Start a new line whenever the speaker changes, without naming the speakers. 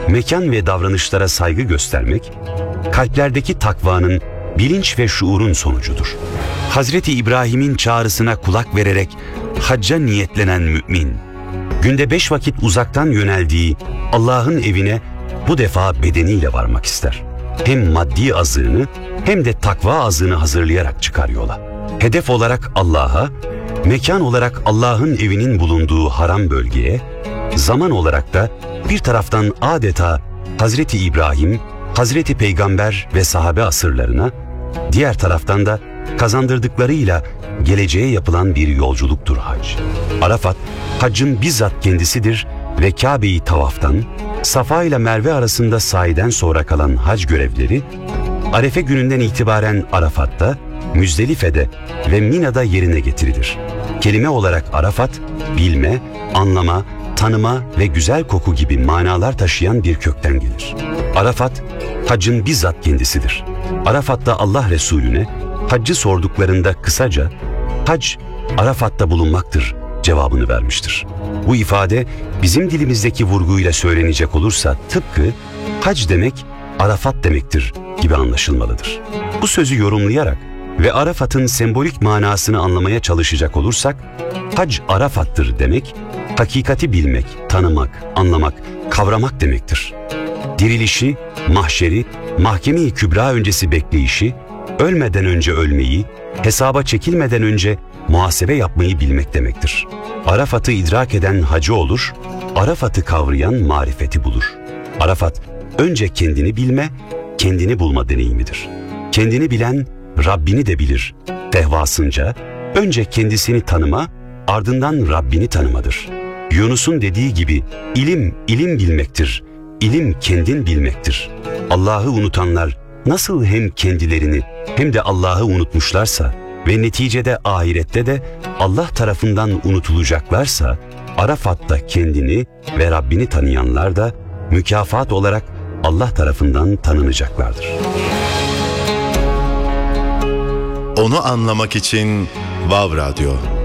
mekan ve davranışlara saygı göstermek, kalplerdeki takvanın, bilinç ve şuurun sonucudur. Hazreti İbrahim'in çağrısına kulak vererek hacca niyetlenen mümin, günde 5 vakit uzaktan yöneldiği Allah'ın evine bu defa bedeniyle varmak ister. Hem maddi azığını hem de takva azığını hazırlayarak çıkar yola. Hedef olarak Allah'a, mekan olarak Allah'ın evinin bulunduğu haram bölgeye, zaman olarak da bir taraftan adeta Hazreti İbrahim, Hazreti Peygamber ve sahabe asırlarına, diğer taraftan da kazandırdıklarıyla geleceğe yapılan bir yolculuktur hac. Arafat, haccın bizzat kendisidir ve Kabe'yi tavaftan, Safa ile Merve arasında sahiden sonra kalan hac görevleri, Arefe gününden itibaren Arafat'ta, Müzdelife'de ve Mina'da yerine getirilir. Kelime olarak Arafat, bilme, anlama, tanıma ve güzel koku gibi manalar taşıyan bir kökten gelir. Arafat, haccın bizzat kendisidir. Arafat'ta Allah Resulüne haccı sorduklarında kısaca, hac Arafat'ta bulunmaktır cevabını vermiştir. Bu ifade bizim dilimizdeki vurguyla söylenecek olursa tıpkı hac demek Arafat demektir gibi anlaşılmalıdır. Bu sözü yorumlayarak ve Arafat'ın sembolik manasını anlamaya çalışacak olursak, hac Arafat'tır demek, hakikati bilmek, tanımak, anlamak, kavramak demektir. Dirilişi, mahşeri, mahkeme-i kübra öncesi bekleyişi, ölmeden önce ölmeyi, hesaba çekilmeden önce muhasebe yapmayı bilmek demektir. Arafat'ı idrak eden hacı olur, Arafat'ı kavrayan marifeti bulur. Arafat, önce kendini bilme, kendini bulma deneyimidir. Kendini bilen, Rabbini de bilir. Fehvasınca, önce kendisini tanıma, ardından Rabbini tanımadır. Yunus'un dediği gibi, ilim, ilim bilmektir. İlim kendin bilmektir. Allah'ı unutanlar nasıl hem kendilerini hem de Allah'ı unutmuşlarsa ve neticede ahirette de Allah tarafından unutulacaklarsa, Arafat'ta kendini ve Rabbini tanıyanlar da mükafat olarak Allah tarafından tanınacaklardır.
Onu anlamak için Vav Radyo.